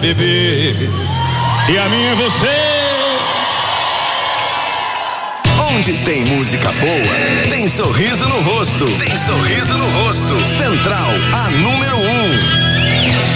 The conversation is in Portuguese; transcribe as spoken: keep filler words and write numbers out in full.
beber. E a minha é você. Onde tem música boa, tem sorriso no rosto. Tem sorriso no rosto.